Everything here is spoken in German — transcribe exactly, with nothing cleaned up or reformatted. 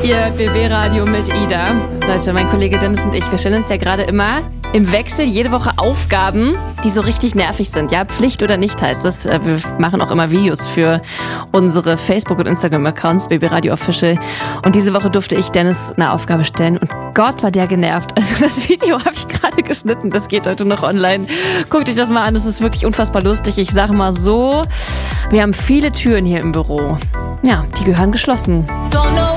Ihr B B-Radio mit Ida. Leute, mein Kollege Dennis und ich, wir stellen uns ja gerade immer im Wechsel jede Woche Aufgaben, die so richtig nervig sind. Ja, Pflicht oder nicht heißt das. Wir machen auch immer Videos für unsere Facebook- und Instagram-Accounts, B B Radio Official. Und diese Woche durfte ich Dennis eine Aufgabe stellen und Gott war der genervt. Also das Video habe ich gerade geschnitten, das geht heute noch online. Guckt euch das mal an, das ist wirklich unfassbar lustig. Ich sage mal so, wir haben viele Türen hier im Büro. Ja, die gehören geschlossen. Don't know